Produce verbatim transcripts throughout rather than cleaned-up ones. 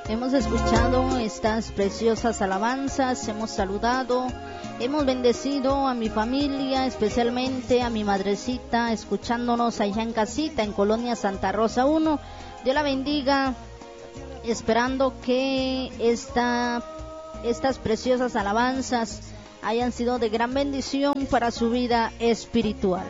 Hemos escuchado estas preciosas alabanzas, hemos saludado, hemos bendecido a mi familia, especialmente a mi madrecita, escuchándonos allá en casita, en Colonia Santa Rosa uno. Dios la bendiga, esperando que esta, estas preciosas alabanzas hayan sido de gran bendición para su vida espiritual.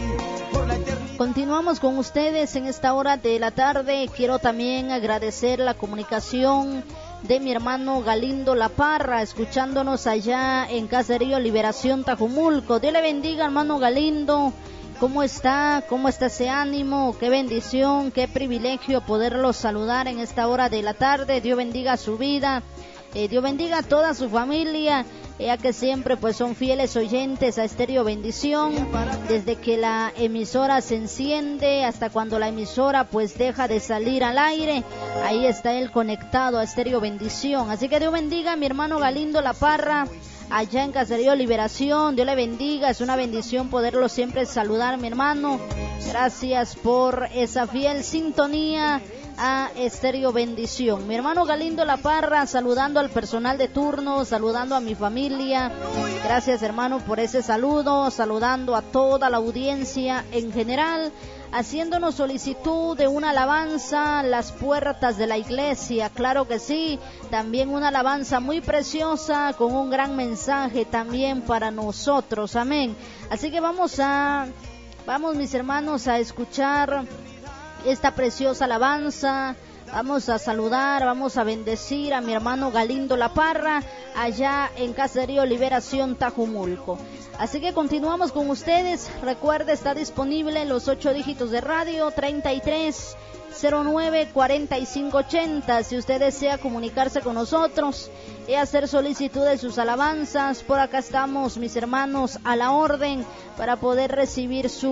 Continuamos con ustedes en esta hora de la tarde. Quiero también agradecer la comunicación de mi hermano Galindo La Parra, escuchándonos allá en Caserío Liberación Tajumulco. Dios le bendiga, hermano Galindo. ¿Cómo está? ¿Cómo está ese ánimo? Qué bendición, qué privilegio poderlos saludar en esta hora de la tarde. Dios bendiga su vida. Eh, Dios bendiga a toda su familia, ya que siempre pues son fieles oyentes a Estéreo Bendición, desde que la emisora se enciende hasta cuando la emisora pues deja de salir al aire. Ahí está él conectado a Estéreo Bendición. Así que Dios bendiga a mi hermano Galindo La Parra, allá en Caserío Liberación. Dios le bendiga, es una bendición poderlo siempre saludar, mi hermano. Gracias por esa fiel sintonía a Estéreo Bendición. Mi hermano Galindo La Parra, saludando al personal de turno, saludando a mi familia. Gracias, hermano, por ese saludo, saludando a toda la audiencia en general, haciéndonos solicitud de una alabanza, Las Puertas de la Iglesia. Claro que sí, también una alabanza muy preciosa con un gran mensaje también para nosotros. Amén. Así que vamos a, vamos mis hermanos a escuchar esta preciosa alabanza. Vamos a saludar, vamos a bendecir a mi hermano Galindo La Parra, allá en Caserío Liberación Tajumulco. Así que continuamos con ustedes. Recuerde, está disponible los ocho dígitos de radio, treinta y tres cero nueve cuarenta y cinco ochenta. Si usted desea comunicarse con nosotros y hacer solicitud de sus alabanzas, por acá estamos, mis hermanos, a la orden para poder recibir su